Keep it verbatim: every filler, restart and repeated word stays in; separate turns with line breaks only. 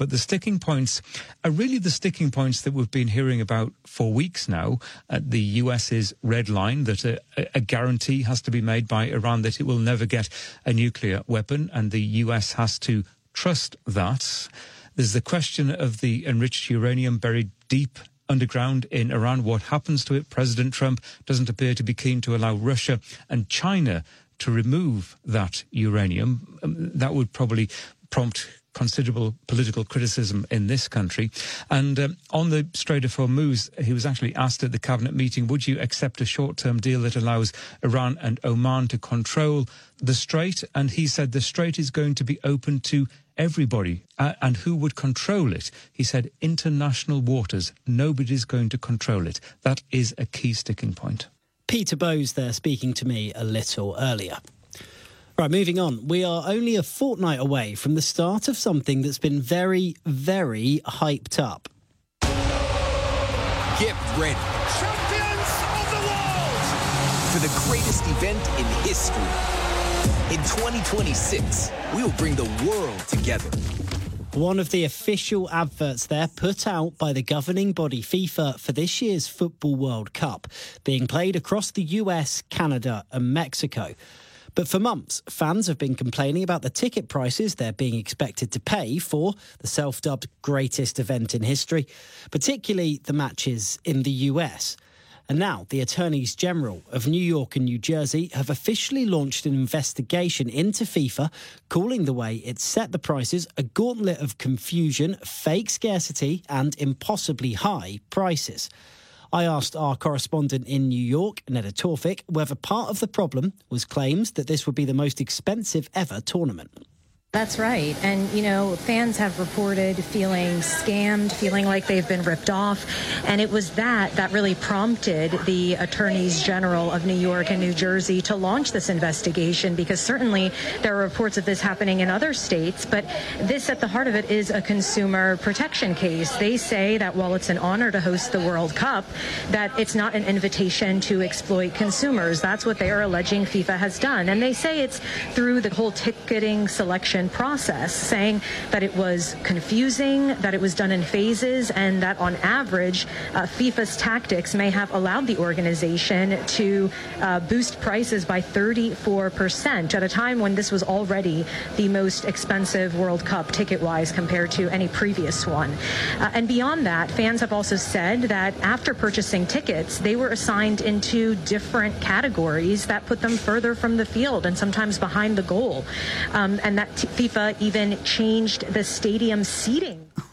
But the sticking points are really the sticking points that we've been hearing about for weeks now. Uh, the US's red line that a, a guarantee has to be made by Iran that it will never get a nuclear weapon, and the U S has to trust that. There's the question of the enriched uranium buried deep underground in Iran. What happens to it? President Trump doesn't appear to be keen to allow Russia and China to remove that uranium. Um, that would probably prompt considerable political criticism in this country. And um, on the Strait of Hormuz, he was actually asked at the cabinet meeting, would you accept a short-term deal that allows Iran and Oman to control the strait? And he said the strait is going to be open to everybody. Uh, and who would control it? He said international waters. Nobody's going to control it. That is a key sticking point.
Peter Bowes there speaking to me a little earlier. Right, moving on. We are only a fortnight away from the start of something that's been very, very hyped up.
Get ready. Champions of the world! For the greatest event in history. In twenty twenty-six, we will bring the world together.
One of the official adverts there put out by the governing body FIFA for this year's Football World Cup, being played across the U S, Canada and Mexico. But for months, fans have been complaining about the ticket prices they're being expected to pay for the self-dubbed greatest event in history, particularly the matches in the U S. And now the Attorneys General of New York and New Jersey have officially launched an investigation into FIFA, calling the way it set the prices a gauntlet of confusion, fake scarcity and impossibly high prices. I asked our correspondent in New York, Neda Tawfik, whether part of the problem was claims that this would be the most expensive ever tournament.
That's right. And, you know, fans have reported feeling scammed, feeling like they've been ripped off. And it was that that really prompted the Attorneys General of New York and New Jersey to launch this investigation, because certainly there are reports of this happening in other states. But this, at the heart of it, is a consumer protection case. They say that while it's an honor to host the World Cup, that it's not an invitation to exploit consumers. That's what they are alleging FIFA has done. And they say it's through the whole ticketing selection process, saying that it was confusing, that it was done in phases, and that on average, uh, FIFA's tactics may have allowed the organization to uh, boost prices by thirty-four percent at a time when this was already the most expensive World Cup ticket-wise compared to any previous one. Uh, and beyond that, fans have also said that after purchasing tickets, they were assigned into different categories that put them further from the field and sometimes behind the goal. Um, and that t- FIFA even changed the stadium seating.